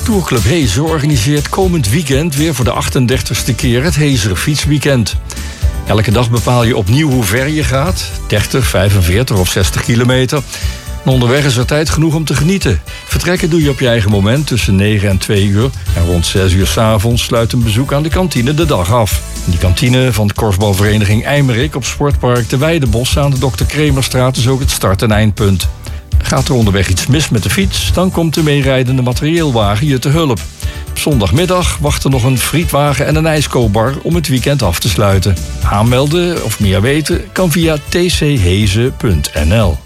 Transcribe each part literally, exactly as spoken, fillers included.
Tourclub Hees organiseert komend weekend weer voor de achtendertigste keer het Heezer Fietsweekend. Elke dag bepaal je opnieuw hoe ver je gaat, dertig, vijfenveertig of zestig kilometer. En onderweg is er tijd genoeg om te genieten. Vertrekken doe je op je eigen moment tussen negen en twee uur. En rond zes uur 's avonds sluit een bezoek aan de kantine de dag af. In die kantine van de korfbalvereniging Eimerik op Sportpark de Weidebos aan de dokter Kremerstraat is ook het start- en eindpunt. Gaat er onderweg iets mis met de fiets, dan komt de meerijdende materieelwagen je te hulp. Op zondagmiddag wachten nog een frietwagen en een ijskoopbar om het weekend af te sluiten. Aanmelden of meer weten kan via t c heeze punt n l.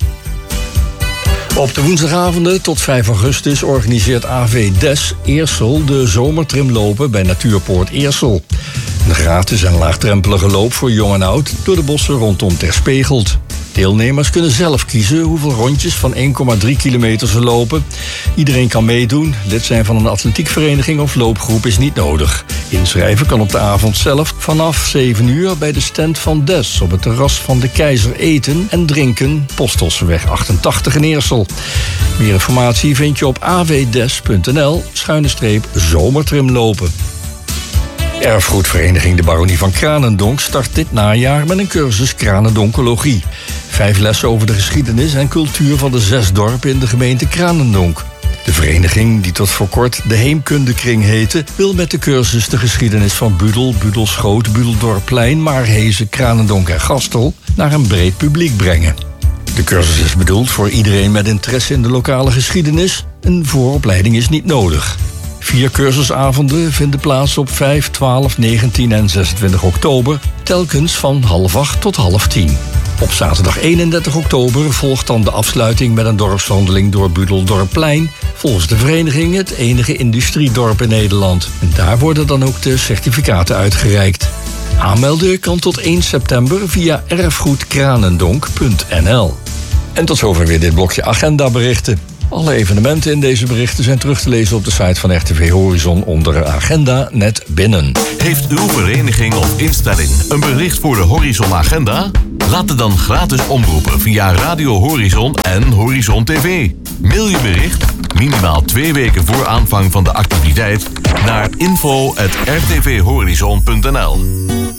Op de woensdagavonden tot vijf augustus organiseert A V D E S Eersel de zomertrimlopen bij Natuurpoort Eersel. Een gratis en laagdrempelige loop voor jong en oud door de bossen rondom Terspegelt. Deelnemers kunnen zelf kiezen hoeveel rondjes van één komma drie kilometer ze lopen. Iedereen kan meedoen. Lid zijn van een atletiekvereniging of loopgroep is niet nodig. Inschrijven kan op de avond zelf vanaf zeven uur bij de stand van D E S op het terras van de Keizer eten en drinken, Postelseweg achtentachtig in Eersel. Meer informatie vind je op a v d e s punt n l schuine streep zomertrimlopen. Erfgoedvereniging de Baronie van Kranendonk start dit najaar met een cursus Kranendonkologie. Vijf lessen over de geschiedenis en cultuur van de zes dorpen in de gemeente Kranendonk. De vereniging, die tot voor kort de Heemkundekring heette, wil met de cursus de geschiedenis van Budel, Budelschoot, Budeldorpplein, Maarhezen, Kranendonk en Gastel naar een breed publiek brengen. De cursus is bedoeld voor iedereen met interesse in de lokale geschiedenis. Een vooropleiding is niet nodig. Vier cursusavonden vinden plaats op vijf, twaalf, negentien en zesentwintig oktober, telkens van half acht tot half tien. Op zaterdag eenendertig oktober volgt dan de afsluiting met een dorpswandeling door Budeldorpplein, volgens de vereniging het enige industriedorp in Nederland. En daar worden dan ook de certificaten uitgereikt. Aanmelden kan tot één september via erfgoedkranendonk punt n l. En tot zover weer dit blokje agendaberichten. Alle evenementen in deze berichten zijn terug te lezen op de site van R T V Horizon onder agenda net binnen. Heeft uw vereniging of instelling een bericht voor de Horizon Agenda? Laat het dan gratis omroepen via Radio Horizon en Horizon T V. Mail je bericht, minimaal twee weken voor aanvang van de activiteit, naar info at r t v horizon punt n l.